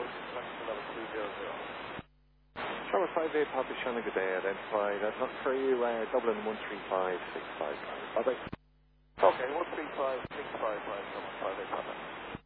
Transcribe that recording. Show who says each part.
Speaker 1: Charlotte 58 Papa Shannon, good day, identified. I've not for you, Dublin 135655. Bye-bye.
Speaker 2: Okay, 135655, Dublin 58 Papa.